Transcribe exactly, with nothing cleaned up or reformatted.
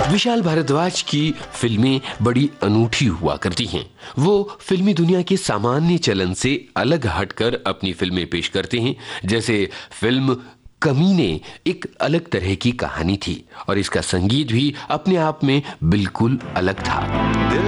विशाल भारद्वाज की फिल्में बड़ी अनूठी हुआ करती हैं। वो फिल्मी दुनिया के सामान्य चलन से अलग हटकर अपनी फिल्में पेश करते हैं। जैसे फिल्म कमीने एक अलग तरह की कहानी थी और इसका संगीत भी अपने आप में बिल्कुल अलग था।